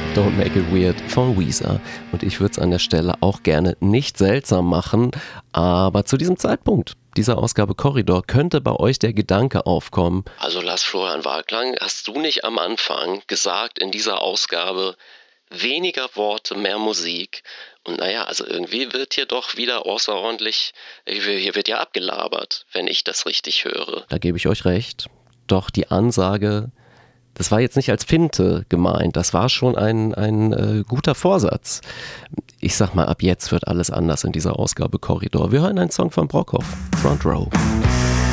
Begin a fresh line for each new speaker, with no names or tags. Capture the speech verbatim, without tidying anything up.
Don't Make It Weird von Weezer. Und ich würde es an der Stelle auch gerne nicht seltsam machen, aber zu diesem Zeitpunkt dieser Ausgabe Korridor könnte bei euch der Gedanke aufkommen: Also Lars Florian Waglang, hast du nicht am Anfang gesagt in dieser Ausgabe, weniger Worte, mehr Musik? Und naja, also irgendwie wird hier doch wieder außerordentlich, hier wird ja abgelabert, wenn ich das richtig höre. Da gebe ich euch recht. Doch die Ansage, das war jetzt nicht als Finte gemeint, das war schon ein, ein äh, guter Vorsatz. Ich sag mal, ab jetzt wird alles anders in dieser Ausgabe Korridor. Wir hören einen Song von Brockhoff, Front Row.